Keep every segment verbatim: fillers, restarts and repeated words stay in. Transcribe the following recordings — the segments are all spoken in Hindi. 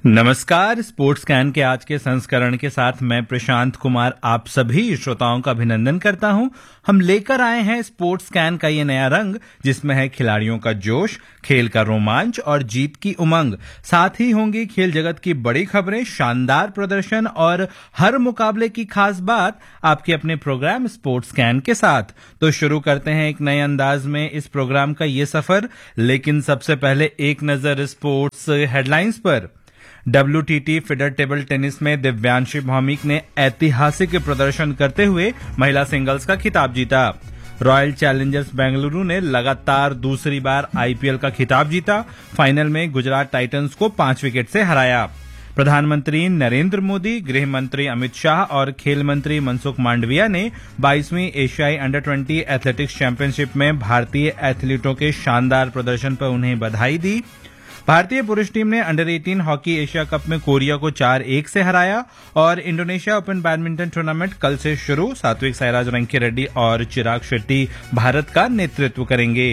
नमस्कार। स्पोर्ट्स कैन के आज के संस्करण के साथ मैं प्रशांत कुमार आप सभी श्रोताओं का अभिनंदन करता हूं। हम लेकर आए हैं स्पोर्ट्स कैन का ये नया रंग, जिसमें है खिलाड़ियों का जोश, खेल का रोमांच और जीत की उमंग। साथ ही होंगी खेल जगत की बड़ी खबरें, शानदार प्रदर्शन और हर मुकाबले की खास बात आपके अपने प्रोग्राम स्पोर्ट्स कैन के साथ। तो शुरू करते हैं एक नए अंदाज में इस प्रोग्राम का ये सफर, लेकिन सबसे पहले एक नजर स्पोर्ट्स हेडलाइंस पर। डब्ल्यूटीटी फीडर टेबल टेनिस में दिव्यांशी भौमिक ने ऐतिहासिक प्रदर्शन करते हुए महिला सिंगल्स का खिताब जीता। रॉयल चैलेंजर्स बेंगलुरु ने लगातार दूसरी बार आईपीएल का खिताब जीता। फाइनल में गुजरात टाइटंस को पांच विकेट से हराया। प्रधानमंत्री नरेंद्र मोदी, गृह मंत्री अमित शाह और खेल मंत्री मनसुख मांडविया ने बाईसवीं एशियाई अंडर ट्वेंटी एथलेटिक्स चैंपियनशिप में भारतीय एथलीटों के शानदार प्रदर्शन पर उन्हें बधाई दी। भारतीय पुरुष टीम ने अंडर अठारह हॉकी एशिया कप में कोरिया को चार एक से हराया और इंडोनेशिया ओपन बैडमिंटन टूर्नामेंट कल से शुरू। सात्विक साईराज, रंकी रेड्डी और चिराग शेट्टी भारत का नेतृत्व करेंगे।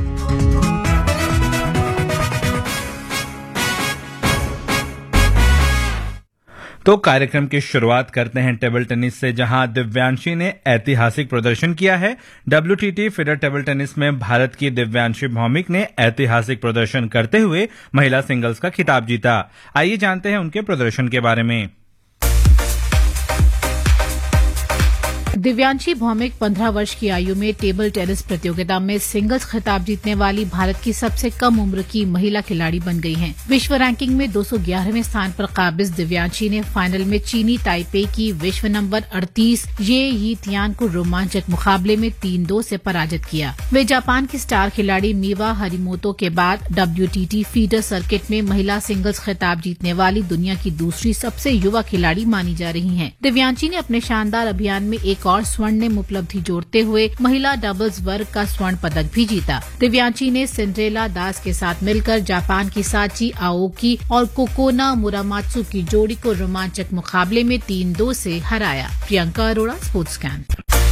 तो कार्यक्रम की शुरुआत करते हैं टेबल टेनिस से, जहां दिव्यांशी ने ऐतिहासिक प्रदर्शन किया है। डब्ल्यूटीटी फीडर टेबल टेनिस में भारत की दिव्यांशी भौमिक ने ऐतिहासिक प्रदर्शन करते हुए महिला सिंगल्स का खिताब जीता। आइए जानते हैं उनके प्रदर्शन के बारे में। दिव्यांशी भौमिक पंद्रह वर्ष की आयु में टेबल टेनिस प्रतियोगिता में सिंगल्स खिताब जीतने वाली भारत की सबसे कम उम्र की महिला खिलाड़ी बन गई हैं। विश्व रैंकिंग में दो सौ ग्यारहवें स्थान पर काबिज दिव्यांशी ने फाइनल में चीनी ताइपे की विश्व नंबर अड़तीस ये यी तियान को रोमांचक मुकाबले में तीन दो से पराजित किया। वे जापान की स्टार खिलाड़ी मीवा हरिमोतो के बाद डब्ल्यूटीटी फीडर सर्किट में महिला सिंगल्स खिताब जीतने वाली दुनिया की दूसरी सबसे युवा खिलाड़ी मानी जा रही हैं। दिव्यांशी ने अपने शानदार अभियान में एक और स्वर्णिम उपलब्धि जोड़ते हुए महिला डबल्स वर्ग का स्वर्ण पदक भी जीता। दिव्यांशी ने सिंड्रेला दास के साथ मिलकर जापान की साची आओकी और कोकोना मुरामात्सु की जोड़ी को रोमांचक मुकाबले में तीन दो से हराया। Priyanka Arora, sports can.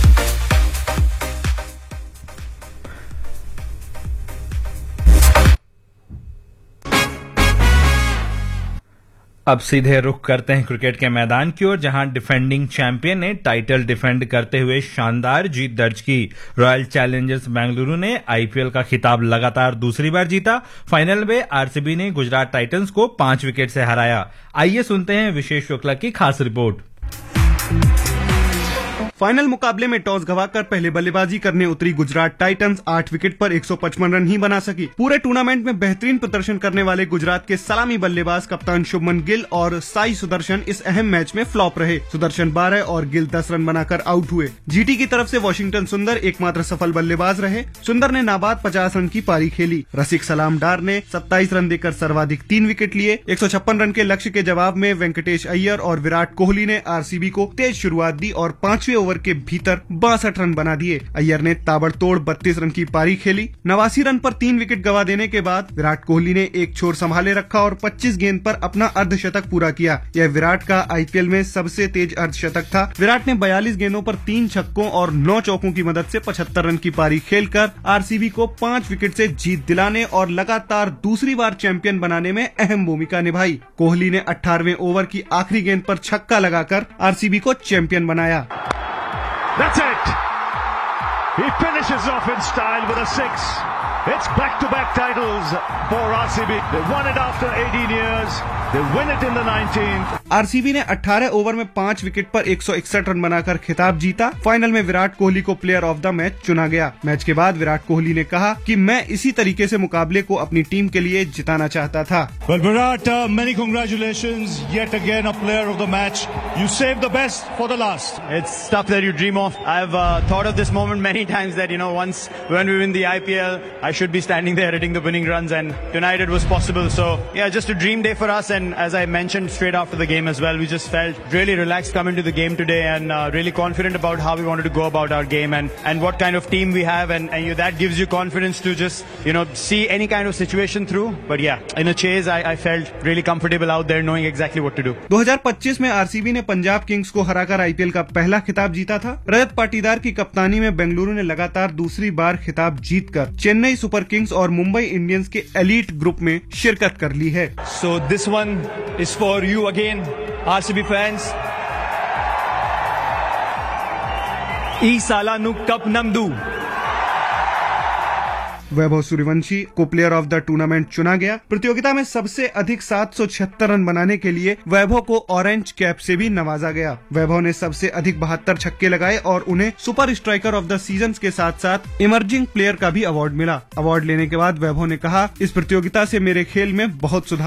अब सीधे रुख करते हैं क्रिकेट के मैदान की ओर, जहां डिफेंडिंग चैंपियन ने टाइटल डिफेंड करते हुए शानदार जीत दर्ज की। रॉयल चैलेंजर्स बेंगलुरु ने आईपीएल का खिताब लगातार दूसरी बार जीता। फाइनल में आरसीबी ने गुजरात टाइटंस को पांच विकेट से हराया। आइए सुनते हैं विशेष शुक्ला की खास रिपोर्ट। फाइनल मुकाबले में टॉस गंवाकर पहले बल्लेबाजी करने उतरी गुजरात टाइटंस आठ विकेट पर एक सौ पचपन रन ही बना सकी। पूरे टूर्नामेंट में बेहतरीन प्रदर्शन करने वाले गुजरात के सलामी बल्लेबाज कप्तान शुभमन गिल और साई सुदर्शन इस अहम मैच में फ्लॉप रहे। सुदर्शन बारह और गिल दस रन बनाकर आउट हुए। जीटी की तरफ से वॉशिंगटन सुंदर एकमात्र सफल बल्लेबाज रहे। सुंदर ने नाबाद पचास रन की पारी खेली। रसिक सलाम डार ने सत्ताईस रन देकर सर्वाधिक तीन विकेट लिए। एक सौ छप्पन रन के लक्ष्य के जवाब में वेंकटेश अय्यर और विराट कोहली ने आरसीबी को तेज शुरुआत दी और पांचवें ओवर के भीतर बासठ रन बना दिए। अय्यर ने ताबड़तोड़ बत्तीस रन की पारी खेली। नवासी रन पर तीन विकेट गंवा देने के बाद विराट कोहली ने एक छोर संभाले रखा और पच्चीस गेंद पर अपना अर्धशतक पूरा किया। यह विराट का आईपीएल में सबसे तेज अर्धशतक था। विराट ने बयालीस गेंदों पर तीन छक्कों और नौ चौकों की मदद से पचहत्तर रन की पारी खेलकर आरसीबी को पांच विकेट से जीत दिलाने और लगातार दूसरी बार चैंपियन बनाने में अहम भूमिका निभाई। कोहली ने अठारहवें ओवर की आखिरी गेंद पर छक्का लगाकर आरसीबी को चैंपियन बनाया। That's it. He finishes off in style with a six. It's back-to-back titles for R C B. They won it after eighteen years. They win it in the nineteenth. RCB ने अठारह ओवर में पांच विकेट पर एक सौ इकसठ रन बनाकर खिताब जीता। फाइनल में विराट कोहली को प्लेयर ऑफ द मैच चुना गया। मैच के बाद विराट कोहली ने कहा कि मैं इसी तरीके से मुकाबले को अपनी टीम के लिए जिताना चाहता था। Well, Virat, uh, many congratulations. Yet again a player of the match. You saved the best for the last. It's stuff that you dream of. I've uh, thought of this moment many times that, you know, once when we win the I P L, I should be standing there hitting the winning runs, and tonight it was possible. So, yeah, just a dream day for us. And as I mentioned straight after the game, game as well. We just felt really relaxed coming to the game today and uh, really confident about how we wanted to go about our game and, and what kind of team we have and, and you, that gives you confidence to just, you know, see any kind of situation through. But yeah, in a chase, I, I felt really comfortable out there knowing exactly what to do. दो हज़ार पच्चीस में आरसीबी ने पंजाब किंग्स को हराकर आईपीएल का पहला खिताब जीता था। रजत पाटीदार की कप्तानी में बेंगलुरु ने लगातार दूसरी बार खिताब जीतकर चेन्नई सुपर किंग्स और मुंबई इंडियंस के एलीट ग्रुप में शिरकत कर ली है। So this one is for you again, R C B fans. ई साला नु कप नमदू। वैभव सूर्यवंशी को प्लेयर ऑफ द टूर्नामेंट चुना गया। प्रतियोगिता में सबसे अधिक सात सौ छिहत्तर रन बनाने के लिए वैभव को ऑरेंज कैप से भी नवाजा गया। वैभव ने सबसे अधिक बहत्तर छक्के लगाए और उन्हें super striker of the season के साथ साथ इमर्जिंग प्लेयर का भी अवार्ड मिला। अवार्ड लेने के बाद वैभव ने कहा, इस प्रतियोगिता से मेरे खेल में बहुत सुधार